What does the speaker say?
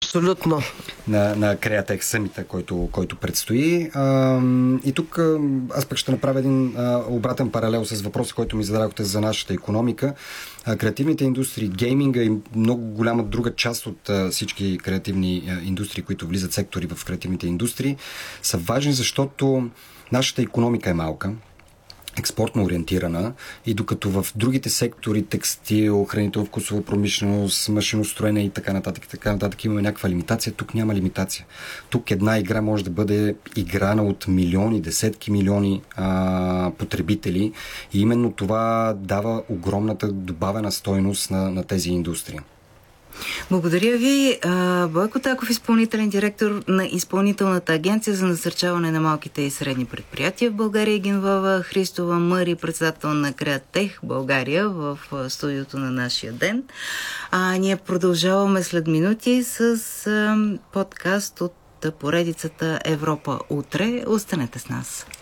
Абсолютно. На Createch Summit, който предстои. И тук аз пък ще направя един обратен паралел с въпроса, който ми зададохте за нашата икономика. Креативните индустрии, гейминга и много голяма друга част от всички креативни индустрии, които влизат сектори в креативните индустрии, са важни, защото нашата икономика е малка, експортно ориентирана, и докато в другите сектори, текстил, хранително-вкусова промишленост, машиностроене и така нататък имаме някаква лимитация, тук няма лимитация. Тук една игра може да бъде играна от милиони, десетки милиони потребители и именно това дава огромната добавена стойност на тези индустрии. Благодаря ви. Бойко Таков, изпълнителен директор на Изпълнителната агенция за насърчаване на малките и средни предприятия в България, и Генвова Христова Мъри, председател на Createch България, в студиото на нашия ден. Ние продължаваме след минути с подкаст от поредицата Европа утре. Останете с нас.